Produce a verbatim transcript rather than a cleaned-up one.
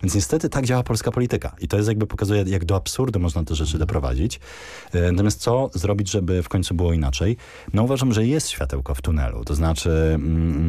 Więc niestety tak działa polska polityka. I to jest jakby pokazuje, jak do absurdu można te rzeczy doprowadzić. Natomiast co zrobić, żeby w końcu było inaczej? No uważam, że jest światełko w tunelu. To znaczy... Mm,